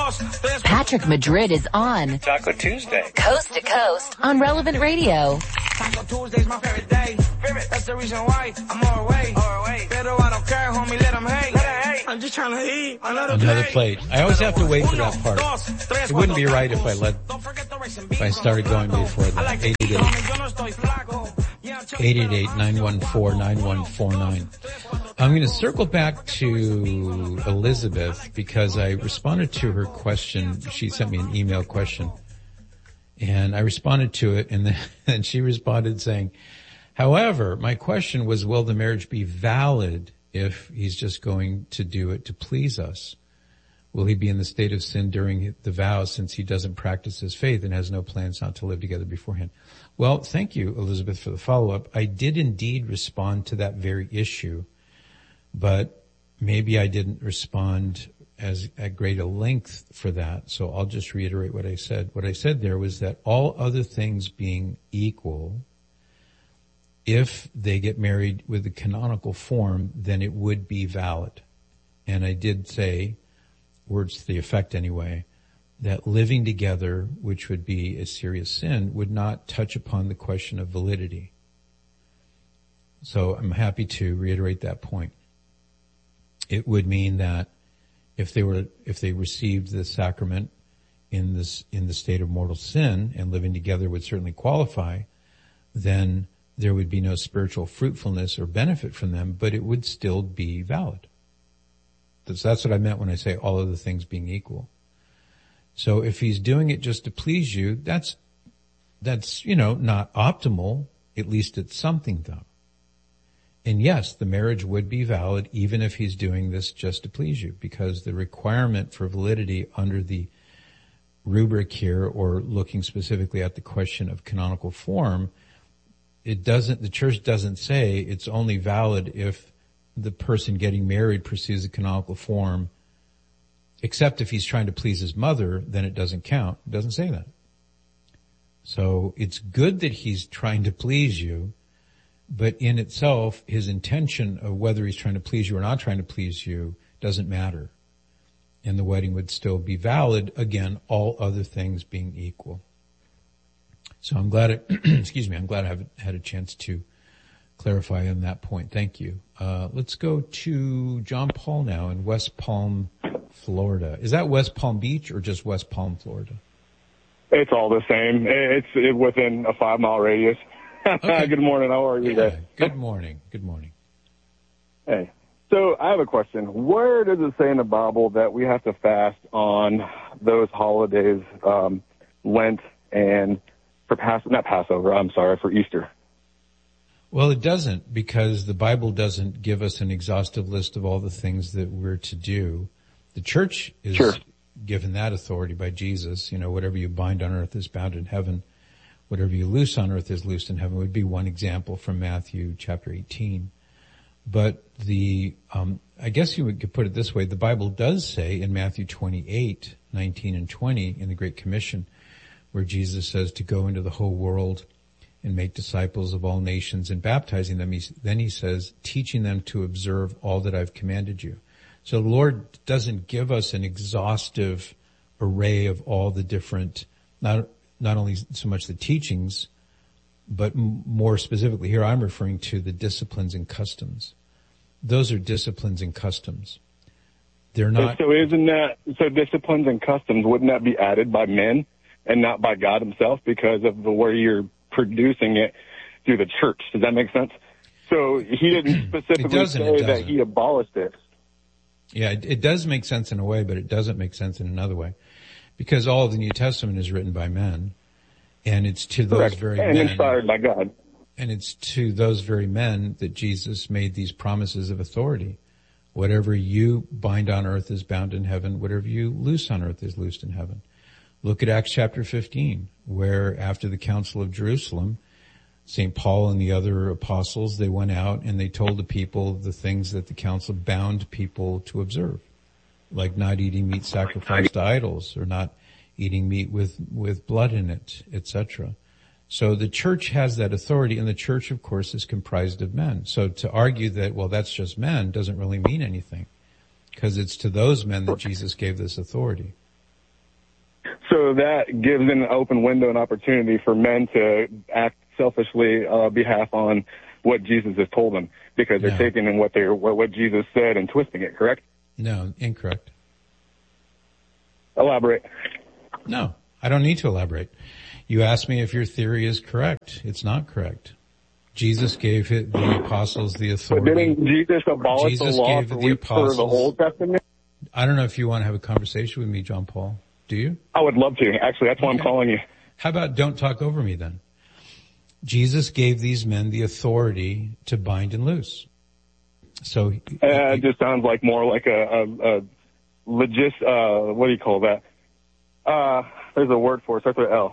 Patrick Madrid is on Taco Tuesday, coast to coast on Relevant Radio. Taco Tuesday's my favorite day. That's the reason why I'm all away. Pero I don't care, homie, let 'em hate. I'm just trying to eat another plate. I always have to wait for that part. It wouldn't be right if I started going before that. 888-914-9149. I'm going to circle back to Elizabeth because I responded to her question. She sent me an email question and I responded to it, and then she responded saying, however, my question was, will the marriage be valid if he's just going to do it to please us? Will he be in the state of sin during the vows since he doesn't practice his faith and has no plans not to live together beforehand? Well, thank you, Elizabeth, for the follow-up. I did indeed respond to that very issue, but maybe I didn't respond at great a length for that. So I'll just reiterate what I said. What I said there was that all other things being equal, if they get married with the canonical form, then it would be valid. And I did say, words to the effect anyway, that living together, which would be a serious sin, would not touch upon the question of validity. So I'm happy to reiterate that point. It would mean that if they received the sacrament in the state of mortal sin, and living together would certainly qualify, then there would be no spiritual fruitfulness or benefit from them, but it would still be valid. That's what I meant when I say all other things being equal. So if he's doing it just to please you, that's not optimal. At least it's something though. And yes, the marriage would be valid even if he's doing this just to please you, because the requirement for validity under the rubric here, or looking specifically at the question of canonical form, the church doesn't say it's only valid if the person getting married pursues a canonical form, except if he's trying to please his mother, then it doesn't count. It doesn't say that. So it's good that he's trying to please you, but in itself, his intention of whether he's trying to please you or not trying to please you doesn't matter. And the wedding would still be valid, again, all other things being equal. So I'm glad I'm glad I had a chance to clarify on that point. Thank you. Let's go to John Paul now in West Palm, Florida. Is that West Palm Beach or just West Palm, Florida? It's all the same. It's within a 5-mile radius. Okay. Good morning. How are you today? Good morning. Good morning. Hey. So I have a question. Where does it say in the Bible that we have to fast on those holidays, Lent and for Easter? Well, it doesn't, because the Bible doesn't give us an exhaustive list of all the things that we're to do. The church is given that authority by Jesus. Whatever you bind on earth is bound in heaven. Whatever you loose on earth is loosed in heaven would be one example from Matthew chapter 18. But I guess you could put it this way. The Bible does say in Matthew 28:19 and 20 in the Great Commission, where Jesus says to go into the whole world and make disciples of all nations and baptizing them. Then he says, teaching them to observe all that I've commanded you. So the Lord doesn't give us an exhaustive array of all the different, not only so much the teachings, but more specifically here I'm referring to the disciplines and customs. Those are disciplines and customs. They're not. So disciplines and customs, wouldn't that be added by men and not by God himself because of the way you're producing it through the church? Does that make sense? So he didn't specifically say that he abolished it. Yeah, it does make sense in a way, but it doesn't make sense in another way, because all of the New Testament is written by men, and it's to those very men. And inspired by God. And it's to those very men that Jesus made these promises of authority. Whatever you bind on earth is bound in heaven. Whatever you loose on earth is loosed in heaven. Look at Acts chapter 15, where after the Council of Jerusalem, St. Paul and the other apostles, they went out and they told the people the things that the council bound people to observe, like not eating meat sacrificed to idols, or not eating meat with blood in it, etc. So the church has that authority, and the church, of course, is comprised of men. So to argue that, well, that's just men, doesn't really mean anything, because it's to those men that Jesus gave this authority. So that gives an open window and opportunity for men to act selfishly behalf on what Jesus has told them, because they're taking in what Jesus said and twisting it, correct? No, incorrect. Elaborate. No, I don't need to elaborate. You asked me if your theory is correct. It's not correct. Jesus gave the apostles the authority. But didn't Jesus abolish the law for the Old Testament? I don't know if you want to have a conversation with me, John Paul. Do you? I would love to. Actually, that's why I'm calling you. How about don't talk over me then? Jesus gave these men the authority to bind and loose. So it just sounds like more like a legit. What do you call that? There's a word for it. Starts with L.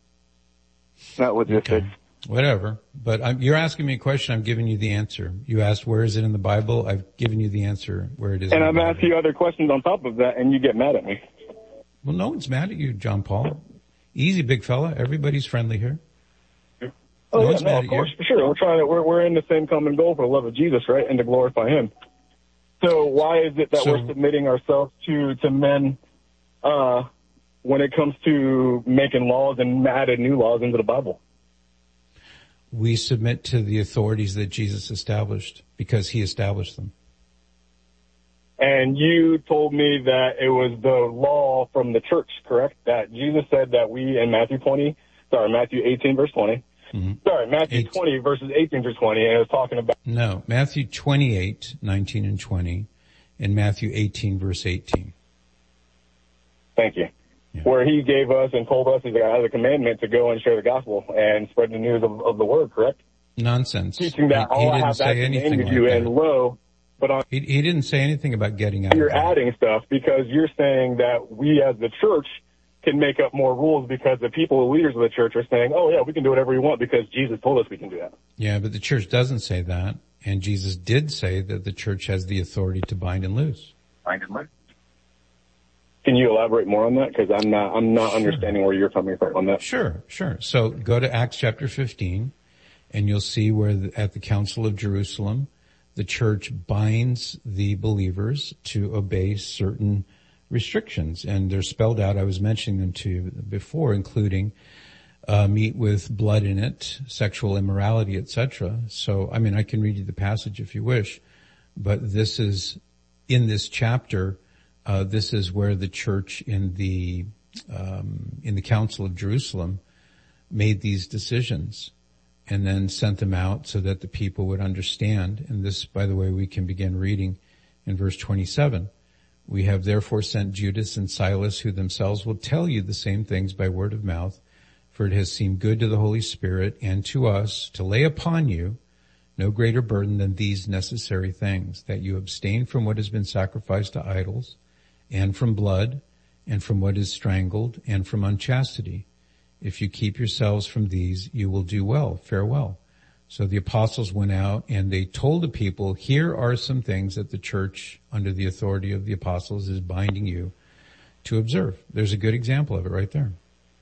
Not logistics. Okay. Whatever. But you're asking me a question. I'm giving you the answer. You asked where is it in the Bible. I've given you the answer where it is. And I'm asking you other questions on top of that, and you get mad at me. Well, no one's mad at you, John Paul. Easy, big fella. Everybody's friendly here. Oh, no, of course, for sure. We're in the same common goal for the love of Jesus, right? And to glorify Him. So why is it that we're submitting ourselves to men, when it comes to making laws and added new laws into the Bible? We submit to the authorities that Jesus established because He established them. And you told me that it was the law from the church, correct? That Jesus said that we in Matthew 18 verse 20. Mm-hmm. Matthew 20 verses 18 through 20, and it was talking about... No, Matthew 28, 19 and 20, and Matthew 18 verse 18. Thank you. Yeah. Where He gave us and told us as a commandment to go and share the gospel and spread the news of the word, correct? Nonsense. Teaching that all I have that to name you and lo... But he didn't say anything about getting out. You're adding stuff because you're saying that we as the church can make up more rules because the people, the leaders of the church are saying, oh yeah, we can do whatever we want because Jesus told us we can do that. Yeah, but the church doesn't say that. And Jesus did say that the church has the authority to bind and loose. Bind and loose. Can you elaborate more on that? Because I'm not understanding where you're coming from on that. Sure. So go to Acts chapter 15 and you'll see where at the Council of Jerusalem, the church binds the believers to obey certain restrictions, and they're spelled out. I was mentioning them to you before, including meat with blood in it, sexual immorality, etc. So, I mean, I can read you the passage if you wish, but this is in this chapter. This is where the church in the Council of Jerusalem made these decisions and then sent them out so that the people would understand. And this, by the way, we can begin reading in verse 27. We have therefore sent Judas and Silas, who themselves will tell you the same things by word of mouth, for it has seemed good to the Holy Spirit and to us to lay upon you no greater burden than these necessary things, that you abstain from what has been sacrificed to idols, and from blood, and from what is strangled, and from unchastity. If you keep yourselves from these, you will do well. Farewell. So the apostles went out and they told the people, here are some things that the church, under the authority of the apostles, is binding you to observe. There's a good example of it right there.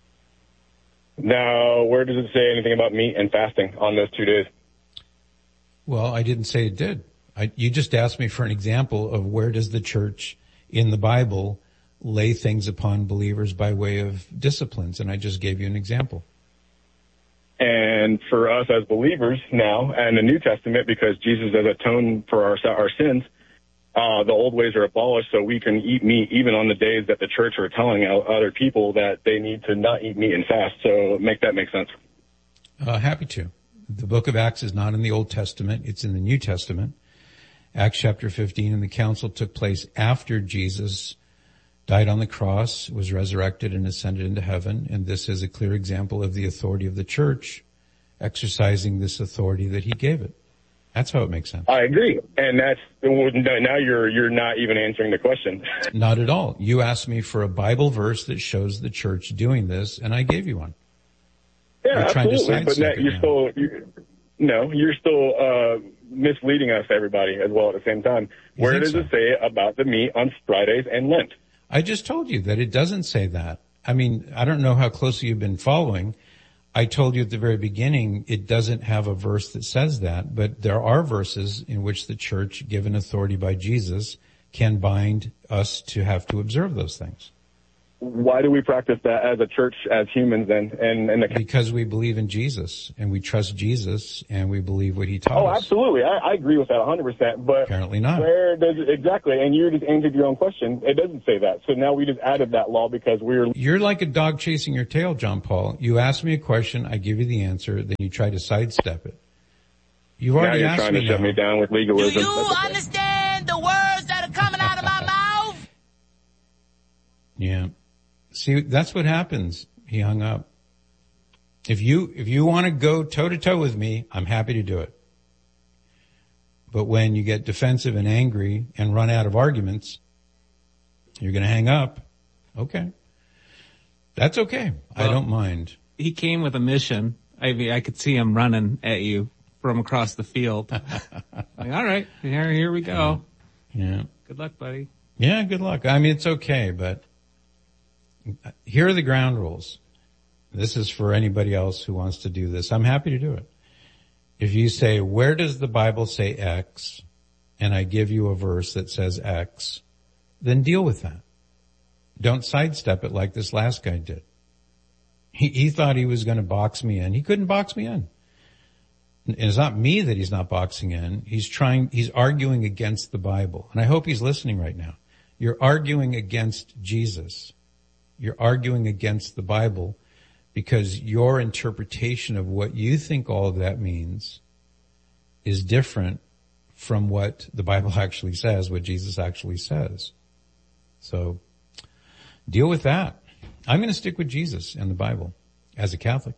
Now, where does it say anything about meat and fasting on those 2 days? Well, I didn't say it did. You just asked me for an example of where does the church in the Bible lay things upon believers by way of disciplines, and I just gave you an example. And for us as believers now, and the New Testament, because Jesus has atoned for our sins, the old ways are abolished, so we can eat meat even on the days that the church are telling other people that they need to not eat meat and fast. So make sense. Happy to. The book of Acts is not in the Old Testament. It's in the New Testament. Acts chapter 15, and the council took place after Jesus died on the cross, was resurrected, and ascended into heaven. And this is a clear example of the authority of the church exercising this authority that He gave it. That's how it makes sense. I agree. And now you're not even answering the question. Not at all. You asked me for a Bible verse that shows the church doing this, and I gave you one. Yeah, absolutely. But you're still misleading us, everybody, as well at the same time. Where does it say about the meat on Fridays and Lent? I just told you that it doesn't say that. I mean, I don't know how closely you've been following. I told you at the very beginning it doesn't have a verse that says that, but there are verses in which the church, given authority by Jesus, can bind us to have to observe those things. why do we practice that as a church, as humans then? Because we believe in Jesus and we trust Jesus and we believe what he taught us. Oh, absolutely. I agree with that 100%, but apparently not. Where does it, exactly, and you just answered your own question. It doesn't say that. So now we just added that law because You're like a dog chasing your tail, John Paul. You ask me a question, I give you the answer, then you try to sidestep it. You've already asked me. Now you're trying to shut me down with legalism. Do you understand the words that are coming out of my mouth? Yeah. See, that's what happens. He hung up. If you want to go toe to toe with me, I'm happy to do it. But when you get defensive and angry and run out of arguments, you're going to hang up. Okay. That's okay. Well, I don't mind. He came with a mission. I mean, I could see him running at you from across the field. Like, all right, here we go. Yeah. Good luck, buddy. Yeah, good luck. I mean, it's okay, but here are the ground rules. This is for anybody else who wants to do this. I'm happy to do it. If you say, where does the Bible say X? And I give you a verse that says X, then deal with that. Don't sidestep it like this last guy did. He thought he was going to box me in. He couldn't box me in. And it's not me that he's not boxing in. He's arguing against the Bible. And I hope he's listening right now. You're arguing against Jesus. You're arguing against the Bible because your interpretation of what you think all of that means is different from what the Bible actually says, what Jesus actually says. So deal with that. I'm going to stick with Jesus and the Bible as a Catholic.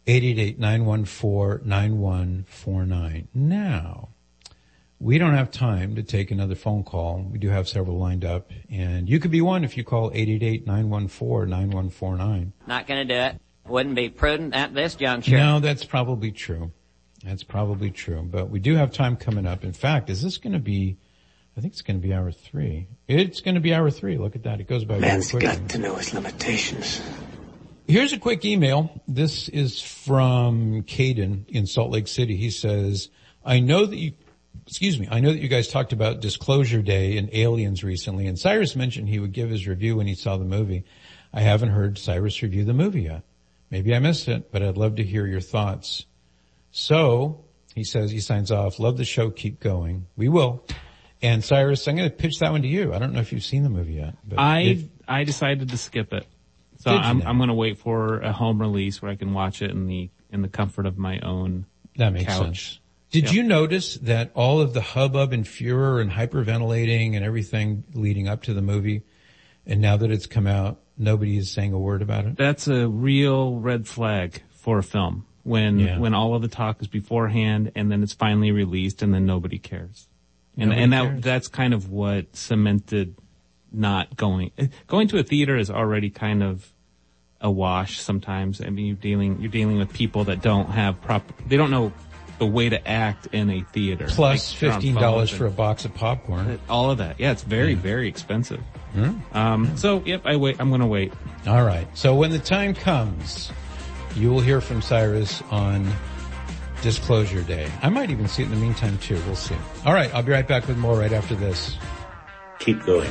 888-914-9149. Now, we don't have time to take another phone call. We do have several lined up, and you could be one if you call 888-914-9149. Not going to do it. Wouldn't be prudent at this juncture. No, that's probably true. That's probably true. But we do have time coming up. In fact, is this going to be, I think it's going to be hour 3. It's going to be hour 3. Look at that. It goes by very quickly. Man's got to know his limitations. Here's a quick email. This is from Caden in Salt Lake City. He says, I know that you guys talked about Disclosure Day and Aliens recently, and Cyrus mentioned he would give his review when he saw the movie. I haven't heard Cyrus review the movie yet. Maybe I missed it, but I'd love to hear your thoughts. So, he says, he signs off, love the show, keep going. We will. And Cyrus, I'm going to pitch that one to you. I don't know if you've seen the movie yet. But I decided to skip it. So I'm going to wait for a home release where I can watch it in the comfort of my own that makes couch. Sense. Did you notice that all of the hubbub and furor and hyperventilating and everything leading up to the movie, and now that it's come out, nobody is saying a word about it? That's a real red flag for a film when all of the talk is beforehand and then it's finally released and then nobody cares. That's kind of what cemented not going to a theater is already kind of a wash sometimes. I mean, you're dealing with people that don't have they don't know the way to act in a theater. Plus $15 for a box of popcorn. All of that. Yeah, it's very, very expensive. So, yep, I'm going to wait. All right. So when the time comes, you will hear from Cyrus on Disclosure Day. I might even see it in the meantime, too. We'll see. All right. I'll be right back with more right after this. Keep going.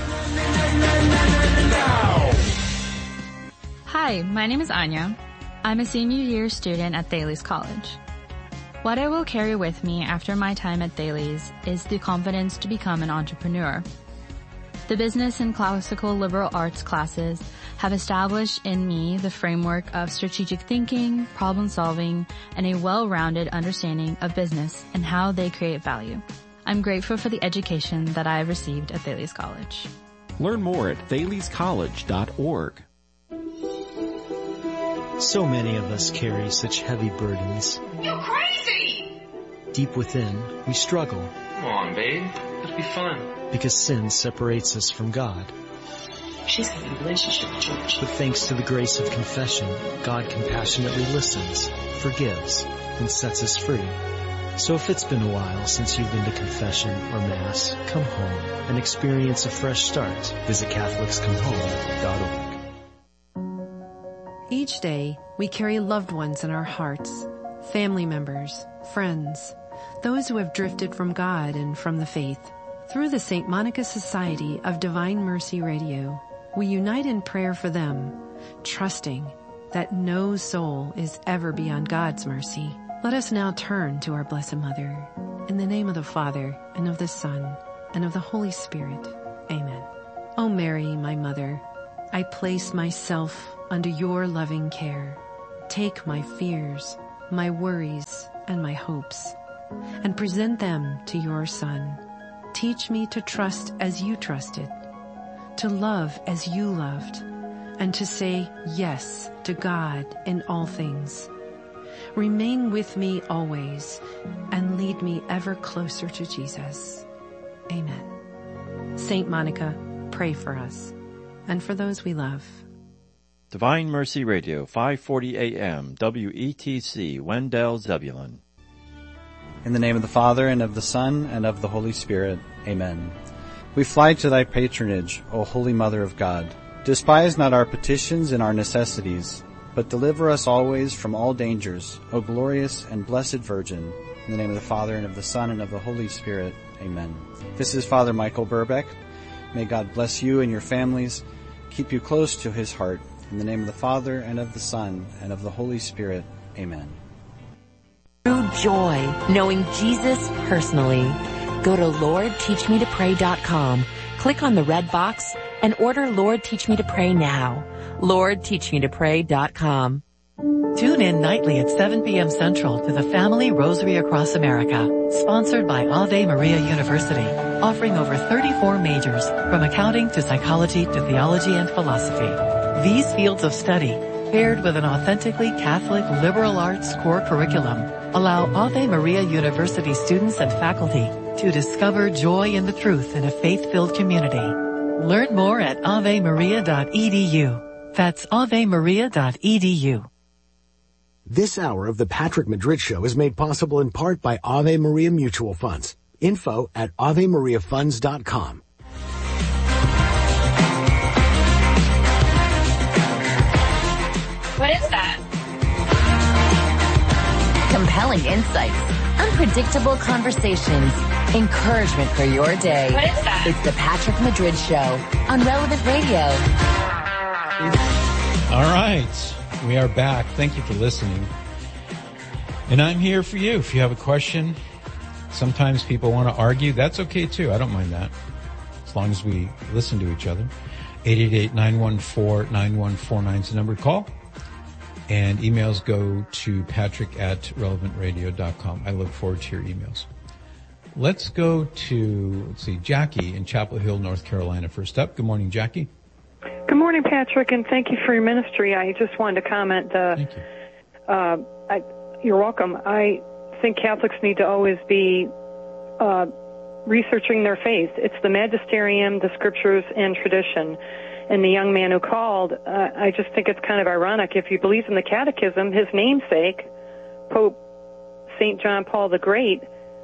Hi, my name is Anya. I'm a senior year student at Thales College. What I will carry with me after my time at Thales is the confidence to become an entrepreneur. The business and classical liberal arts classes have established in me the framework of strategic thinking, problem solving, and a well-rounded understanding of business and how they create value. I'm grateful for the education that I have received at Thales College. Learn more at thalescollege.org. So many of us carry such heavy burdens. You're crazy! Deep within, we struggle. Come on, babe. Let's be fun. Because sin separates us from God. She's having a relationship with George. But thanks to the grace of confession, God compassionately listens, forgives, and sets us free. So if it's been a while since you've been to confession or Mass, come home and experience a fresh start. Visit CatholicsComeHome.org. Each day, we carry loved ones in our hearts, family members, friends, those who have drifted from God and from the faith. Through the St. Monica Society of Divine Mercy Radio, we unite in prayer for them, trusting that no soul is ever beyond God's mercy. Let us now turn to our Blessed Mother. In the name of the Father, and of the Son, and of the Holy Spirit. Amen. O Mary, my Mother, I place myself under your loving care. Take my fears, my worries, and my hopes, and present them to your Son. Teach me to trust as you trusted, to love as you loved, and to say yes to God in all things. Remain with me always and lead me ever closer to Jesus. Amen. Saint Monica, pray for us and for those we love. Divine Mercy Radio, 540 AM, WETC, Wendell, Zebulon. In the name of the Father, and of the Son, and of the Holy Spirit. Amen. We fly to thy patronage, O Holy Mother of God. Despise not our petitions and our necessities, but deliver us always from all dangers, O glorious and blessed Virgin. In the name of the Father, and of the Son, and of the Holy Spirit. Amen. This is Father Michael Burbeck. May God bless you and your families, keep you close to his heart. In the name of the Father, and of the Son, and of the Holy Spirit. Amen. True joy, knowing Jesus personally. Go to LordTeachMeToPray.com, click on the red box, and order Lord Teach Me to Pray now. LordTeachMeToPray.com. Tune in nightly at 7 p.m. Central to the Family Rosary Across America, sponsored by Ave Maria University, offering over 34 majors, from accounting to psychology to theology and philosophy. These fields of study, paired with an authentically Catholic liberal arts core curriculum, allow Ave Maria University students and faculty to discover joy in the truth in a faith-filled community. Learn more at avemaria.edu. That's avemaria.edu. This hour of the Patrick Madrid Show is made possible in part by Ave Maria Mutual Funds. Info at AveMariaFunds.com. What is that? Compelling insights, unpredictable conversations, encouragement for your day. What is that? It's the Patrick Madrid Show on Relevant Radio. All right. We are back. Thank you for listening. And I'm here for you. If you have a question, sometimes people want to argue. That's okay too. I don't mind that. As long as we listen to each other. 888-914-9149 is the number to call. And emails go to patrick@relevantradio.com. I look forward to your emails. Let's go to, Jackie in Chapel Hill, North Carolina first up. Good morning, Jackie. Good morning, Patrick, and thank you for your ministry. I just wanted to comment. Thank you. You're welcome. I think Catholics need to always be researching their faith. It's the magisterium, the scriptures, and tradition. And the young man who called, I just think it's kind of ironic. If you believe in the Catechism, his namesake, Pope St. John Paul the Great,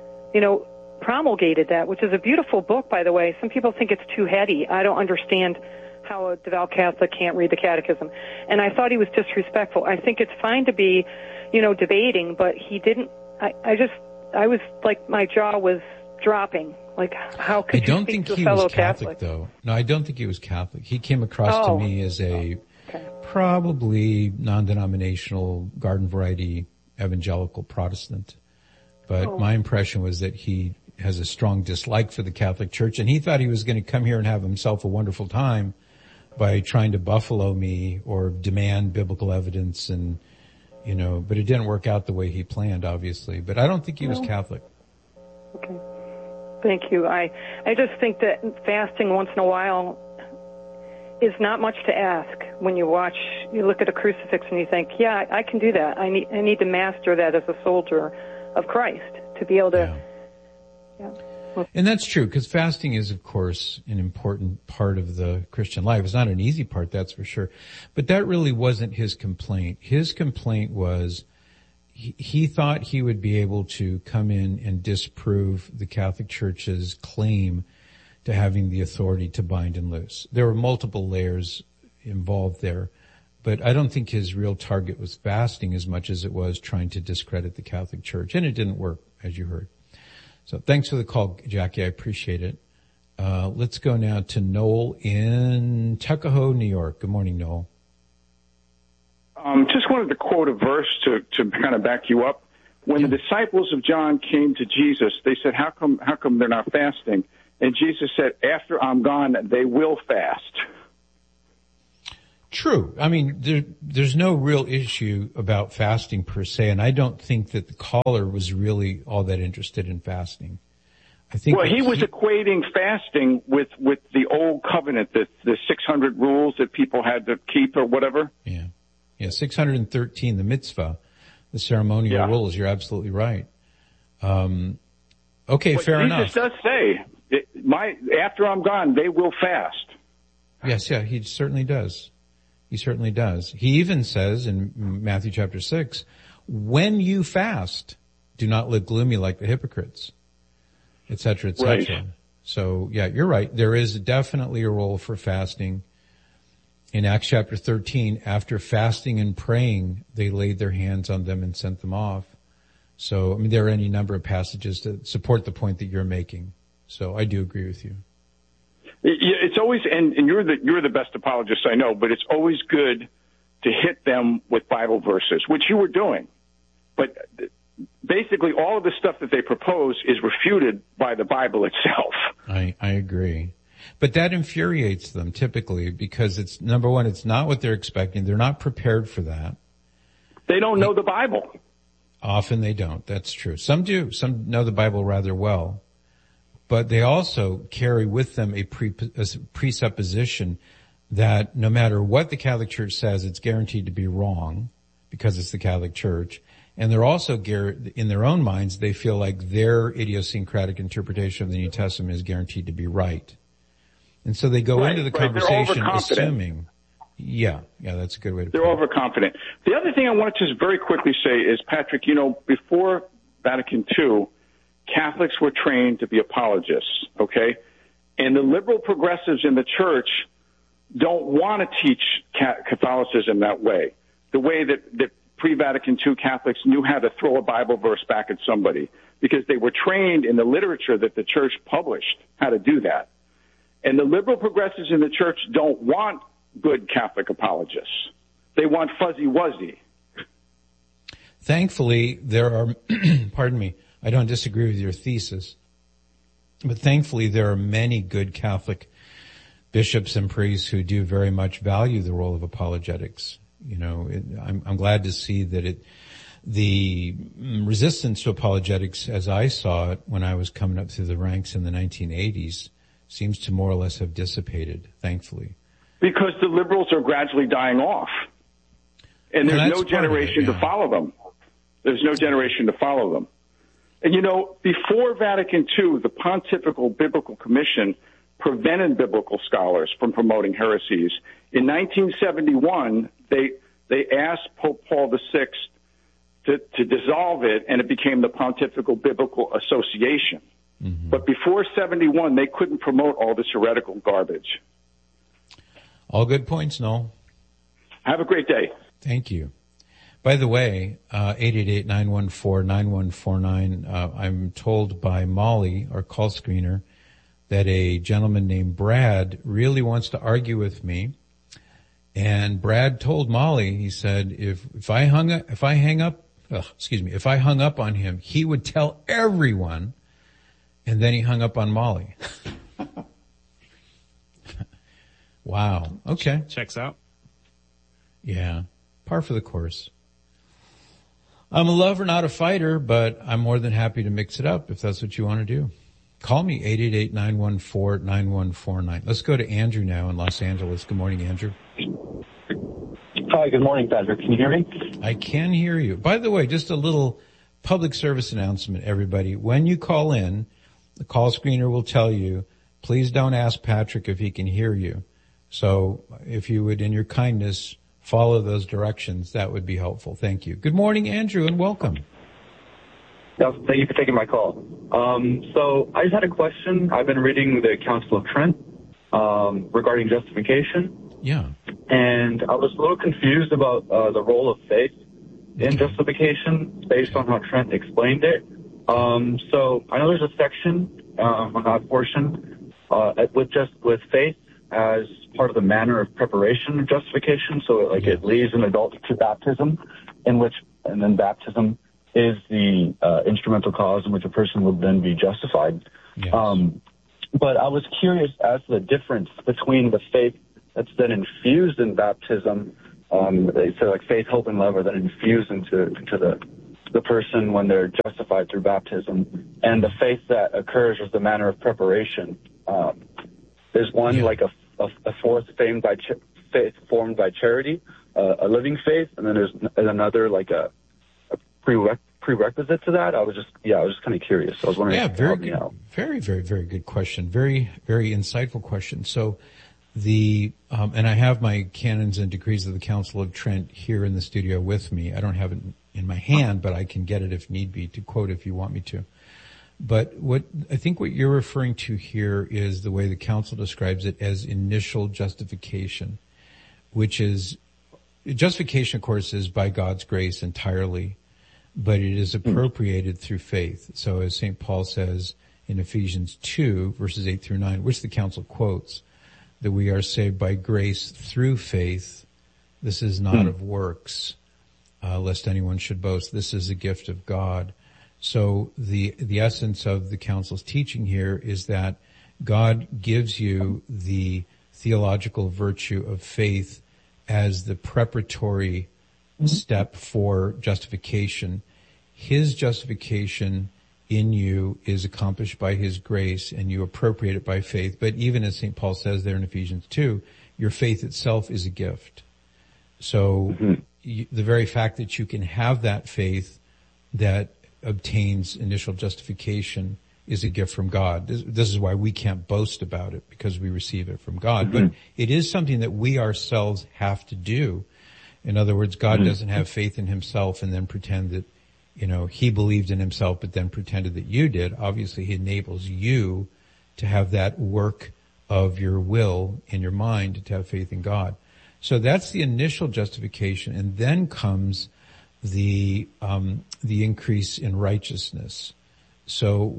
promulgated that, which is a beautiful book, by the way. Some people think it's too heady. I don't understand how a devout Catholic can't read the Catechism. And I thought he was disrespectful. I think it's fine to be, debating, but he didn't. I was like, my jaw was dropping. Like, how could you speak to a fellow Catholic? Though. No, I don't think he was Catholic. He came across to me as a probably non-denominational, garden variety evangelical Protestant. But my impression was that he has a strong dislike for the Catholic Church, and he thought he was going to come here and have himself a wonderful time by trying to buffalo me or demand biblical evidence, and but it didn't work out the way he planned, obviously. But I don't think he was Catholic. Okay. Thank you. I just think that fasting once in a while is not much to ask. When you look at a crucifix and you think, yeah, I can do that. I need to master that as a soldier of Christ to be able to. Yeah. And that's true, because fasting is, of course, an important part of the Christian life. It's not an easy part, that's for sure. But that really wasn't his complaint. His complaint was he thought he would be able to come in and disprove the Catholic Church's claim to having the authority to bind and loose. There were multiple layers involved there, but I don't think his real target was fasting as much as it was trying to discredit the Catholic Church. And it didn't work, as you heard. So thanks for the call, Jackie. I appreciate it. Let's go now to Noel in Tuckahoe, New York. Good morning, Noel. Just wanted to quote a verse to kind of back you up. When the disciples of John came to Jesus, they said, how come they're not fasting? And Jesus said, after I'm gone, they will fast. True. I mean, there's no real issue about fasting per se, and I don't think that the caller was really all that interested in fasting. I think he was equating fasting with the old covenant, the 600 rules that people had to keep or whatever. Yeah, 613, the mitzvah, the ceremonial rules. You're absolutely right. Okay, fair enough. Jesus does say, after I'm gone, they will fast. Yes, he certainly does. He certainly does. He even says in Matthew chapter 6, when you fast, do not look gloomy like the hypocrites, et cetera, et cetera. Right. So, you're right. There is definitely a role for fasting. In Acts chapter 13, after fasting and praying, they laid their hands on them and sent them off. So, I mean, there are any number of passages that support the point that you're making. So I do agree with you. It's always, and you're the best apologist I know, but it's always good to hit them with Bible verses, which you were doing. But basically all of the stuff that they propose is refuted by the Bible itself. I agree. But that infuriates them typically because it's, number one, it's not what they're expecting. They're not prepared for that. They don't know the Bible. Often they don't. That's true. Some do. Some know the Bible rather well. But they also carry with them a presupposition that no matter what the Catholic Church says, it's guaranteed to be wrong because it's the Catholic Church. And they're also, in their own minds, they feel like their idiosyncratic interpretation of the New Testament is guaranteed to be right. And so they go into the conversation assuming, that's a good way to put it. They're overconfident. The other thing I wanted to just very quickly say is, Patrick, before Vatican II, Catholics were trained to be apologists, okay? And the liberal progressives in the church don't want to teach Catholicism that way, the way that pre-Vatican II Catholics knew how to throw a Bible verse back at somebody, because they were trained in the literature that the church published how to do that. And the liberal progressives in the church don't want good Catholic apologists. They want fuzzy-wuzzy. Thankfully, there are, pardon me, I don't disagree with your thesis, but thankfully there are many good Catholic bishops and priests who do very much value the role of apologetics. I'm glad to see that the resistance to apologetics, as I saw it when I was coming up through the ranks in the 1980s, seems to more or less have dissipated, thankfully. Because the liberals are gradually dying off. And there's no generation to follow them. There's no generation to follow them. And before Vatican II, the Pontifical Biblical Commission prevented biblical scholars from promoting heresies. In 1971, they asked Pope Paul VI to dissolve it, and it became the Pontifical Biblical Association. Mm-hmm. But before 71, they couldn't promote all this heretical garbage. All good points, Noel. Have a great day. Thank you. By the way, 888-914-9149, I'm told by Molly, our call screener, that a gentleman named Brad really wants to argue with me. And Brad told Molly, he said, if I hung up on him, he would tell everyone. And then he hung up on Molly. Wow. Okay. Checks out. Yeah. Par for the course. I'm a lover, not a fighter, but I'm more than happy to mix it up if that's what you want to do. Call me, 888-914-9149. Let's go to Andrew now in Los Angeles. Good morning, Andrew. Hi, good morning, Patrick. Can you hear me? I can hear you. By the way, just a little public service announcement, everybody. When you call in, the call screener will tell you, please don't ask Patrick if he can hear you. So if you would, in your kindness, follow those directions, that would be helpful. Thank you. Good morning, Andrew, and welcome. Thank you for taking my call. So I just had a question. I've been reading the Council of Trent regarding justification. Yeah. And I was a little confused about the role of faith in justification based on how Trent explained it. So I know there's a section on that portion with faith as part of the manner of preparation of justification. So it leads an adult to baptism, and then baptism is the instrumental cause in which a person will then be justified. Yes. But I was curious as to the difference between the faith that's then infused in baptism, so like faith, hope, and love are then infused into the person when they're justified through baptism, and the faith that occurs as the manner of preparation. There's one like a fourth faith formed by charity, a living faith, and then there's another like a prerequisite to that. I was just kind of curious. I was wondering. Yeah, very good. Very, very, very good question. Very, very insightful question. So and I have my canons and decrees of the Council of Trent here in the studio with me. I don't have it in my hand, but I can get it if need be to quote if you want me to. But what you're referring to here is the way the Council describes it as initial justification, which is justification, of course, is by God's grace entirely, but it is appropriated through faith. So as St. Paul says in Ephesians 2, verses 8 through 9, which the Council quotes, that we are saved by grace through faith. This is not of works, lest anyone should boast. This is a gift of God. So the essence of the Council's teaching here is that God gives you the theological virtue of faith as the preparatory step for justification. His justification in you is accomplished by His grace, and you appropriate it by faith. But even as St. Paul says there in Ephesians 2, your faith itself is a gift. So the very fact that you can have that faith that obtains initial justification is a gift from God. This is why we can't boast about it, because we receive it from God. But it is something that we ourselves have to do. In other words, God doesn't have faith in Himself and then pretend that, He believed in Himself but then pretended that you did. Obviously, He enables you to have that work of your will in your mind to have faith in God. So that's the initial justification, and then comes the increase in righteousness. So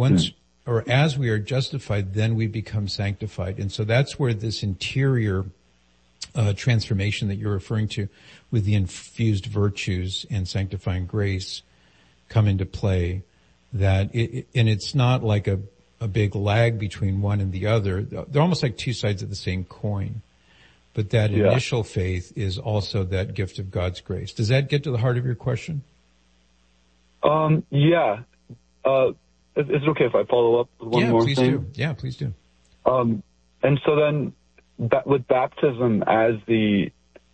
as we are justified, then we become sanctified. And so that's where this interior transformation that you're referring to with the infused virtues and sanctifying grace come into play. And it's not like a big lag between one and the other. They're almost like two sides of the same coin. But that initial faith is also that gift of God's grace. Does that get to the heart of your question? Yeah. Is it okay if I follow up with one more thing? Yeah, please do. And so then, with baptism as the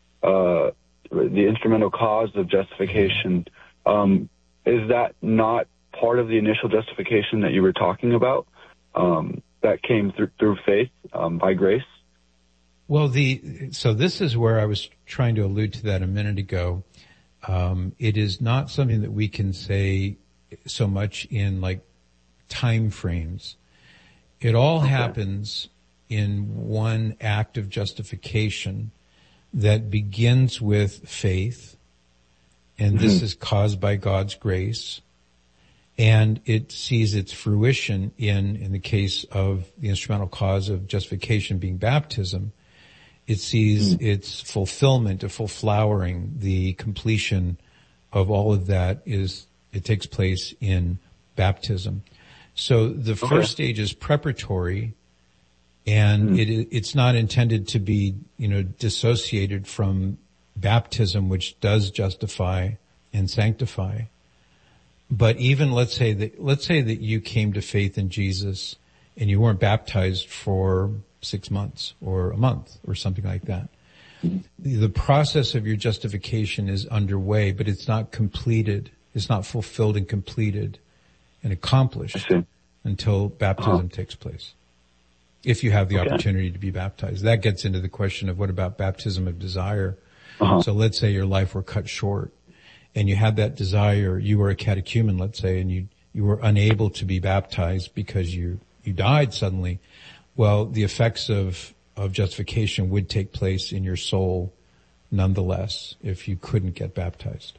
instrumental cause of justification, is that not part of the initial justification that you were talking about, that came through faith, by grace? Well, so this is where I was trying to allude to that a minute ago. It is not something that we can say so much in like time frames. It all happens in one act of justification that begins with faith, and this is caused by God's grace, and it sees its fruition in the case of the instrumental cause of justification being baptism. It sees its fulfillment, a full flowering, the completion of all of that it takes place in baptism. So the first stage is preparatory, and it's not intended to be, dissociated from baptism, which does justify and sanctify. But even let's say that you came to faith in Jesus and you weren't baptized for 6 months or a month or something like that. The process of your justification is underway, but it's not completed. It's not fulfilled and completed and accomplished until baptism takes place. If you have the opportunity to be baptized. That gets into the question of what about baptism of desire? So let's say your life were cut short and you had that desire, you were a catechumen, let's say, and you were unable to be baptized because you died suddenly. Well, the effects of justification would take place in your soul nonetheless if you couldn't get baptized.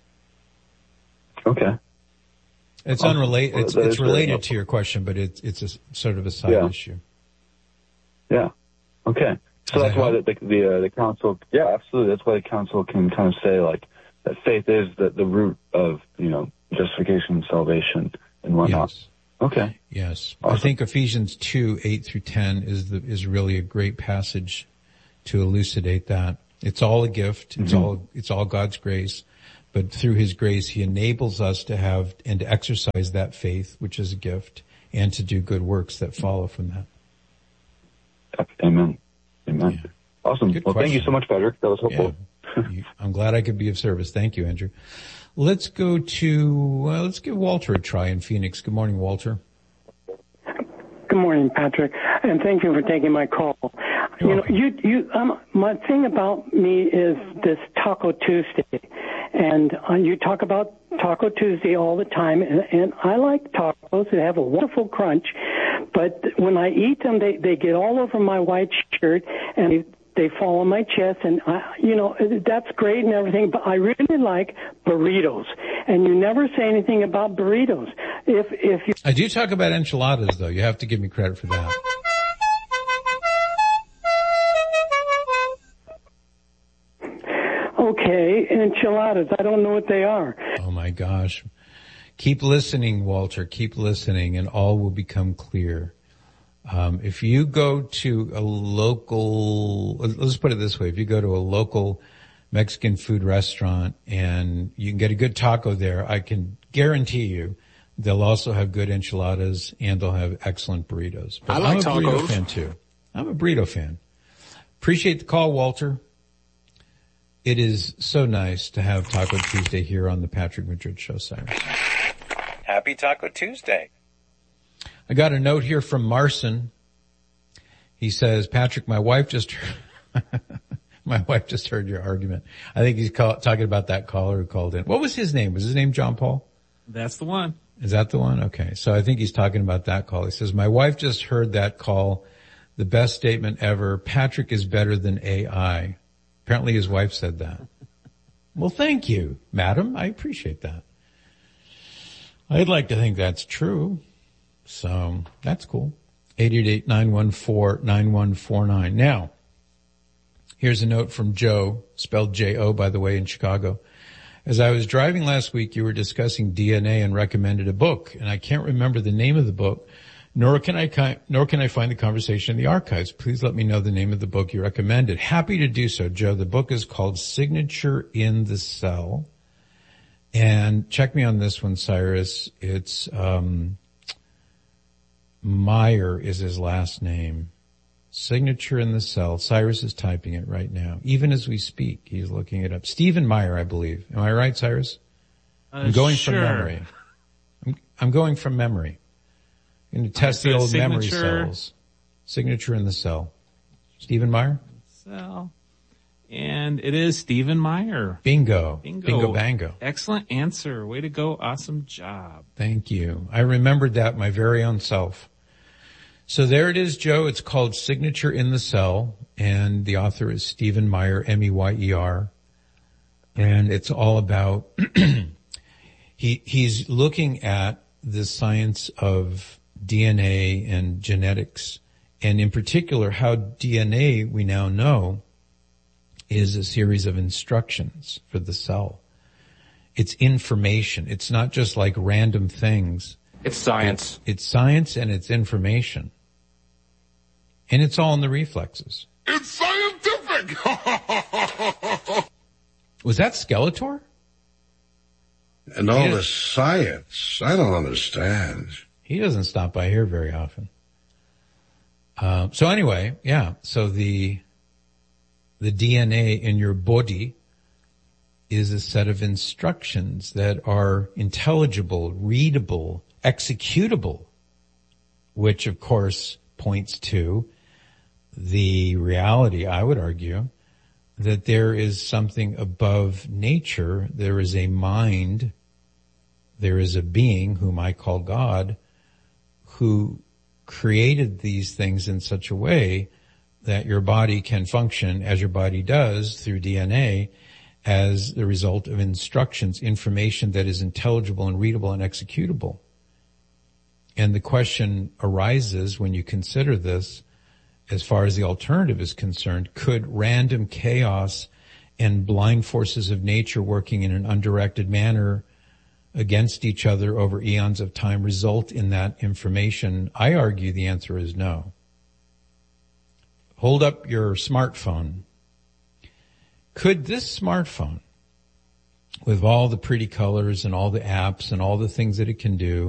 Okay. It's unrelated. It's related to your question, but it's a sort of a side issue. Yeah. Okay. So that's why the council, yeah, absolutely. That's why the council can kind of say like that faith is the root of, justification and salvation and whatnot. Yes. Okay. Yes. Awesome. I think Ephesians 2:8-10 is really a great passage to elucidate that. It's all a gift. It's all God's grace. But through his grace, he enables us to have and to exercise that faith, which is a gift, and to do good works that follow from that. Amen. Yeah. Awesome. Good well, question. Thank you so much, Patrick. That was helpful. Yeah. I'm glad I could be of service. Thank you, Andrew. Let's go to, let's give Walter a try in Phoenix. Good morning, Walter. Good morning, Patrick, and thank you for taking my call. My thing about me is this Taco Tuesday, and you talk about Taco Tuesday all the time, and I like tacos. They have a wonderful crunch, but when I eat them, they get all over my white shirt, and they fall on my chest, and that's great and everything, but I really like burritos, and you never say anything about burritos. If you, I do talk about enchiladas, though. You have to give me credit for that. Okay, enchiladas. I don't know what they are. Oh my gosh. Keep listening, Walter. Keep listening, and all will become clear. If you go to a local, let's put it this way, if you go to a local Mexican food restaurant and you can get a good taco there, I can guarantee you they'll also have good enchiladas and they'll have excellent burritos. But I like I'm a tacos. burrito fan too. I'm a burrito fan. Appreciate the call, Walter. It is so nice to have Taco Tuesday here on the Patrick Madrid Show, Cyrus. Happy Taco Tuesday. I got a note here from Marson. He says, Patrick, my wife just heard your argument. I think he's talking about that caller who called in. What was his name? Was his name John Paul? That's the one. Is that the one? Okay. So I think he's talking about that call. He says, my wife just heard that call. The best statement ever. Patrick is better than AI. Apparently his wife said that. Well, thank you, madam. I appreciate that. I'd like to think that's true. So that's cool. 888-914-9149. Now, here's a note from Joe, spelled J-O, by the way, in Chicago. As I was driving last week, you were discussing DNA and recommended a book, and I can't remember the name of the book, nor can I find the conversation in the archives. Please let me know the name of the book you recommended. Happy to do so, Joe. The book is called Signature in the Cell. And check me on this one, Cyrus. It's, Meyer is his last name. Signature in the Cell. Cyrus is typing it right now. Even as we speak, he's looking it up. Stephen Meyer, I believe. Am I right, Cyrus? I'm going sure. from memory. I'm going from memory. I'm going to test the old memory cells. Signature in the Cell. Stephen Meyer? Cell. And it is Stephen Meyer. Bingo. Bingo bango. Excellent answer. Way to go. Awesome job. Thank you. I remembered that my very own self. So there it is, Joe. It's called Signature in the Cell, and the author is Stephen Meyer, M-E-Y-E-R. And it's all about, he's looking at the science of DNA and genetics, and in particular how DNA, we now know, is a series of instructions for the cell. It's information. It's not just like random things. It's science. It's science and it's information. And it's all in the reflexes. It's scientific! Was that Skeletor? And all this science, I don't understand. He doesn't stop by here very often. So anyway, yeah, so the DNA in your body is a set of instructions that are intelligible, readable, executable, which of course points to the reality, I would argue, that there is something above nature. There is a mind, there is a being whom I call God, who created these things in such a way that your body can function as your body does through DNA as the result of instructions, information that is intelligible and readable and executable. And the question arises when you consider this as far as the alternative is concerned, could random chaos and blind forces of nature working in an undirected manner against each other over eons of time result in that information? I argue the answer is no. Hold up your smartphone. Could this smartphone, with all the pretty colors and all the apps and all the things that it can do,